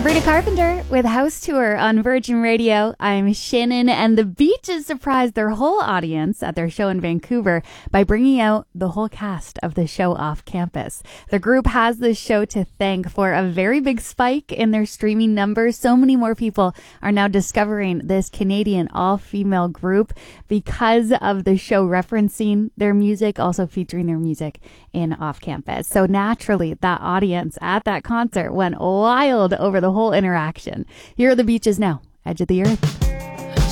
Sabrina Carpenter with House Tour on Virgin Radio. I'm Shannon, and the Beaches surprised their whole audience at their show in Vancouver by bringing out the whole cast of the show off campus. The group has this show to thank for a very big spike in their streaming numbers. So many more people are now discovering this Canadian all-female group because of the show referencing their music, also featuring their music in off campus. So naturally, that audience at that concert went wild over the whole interaction. Here are the Beaches now, Edge of the Earth.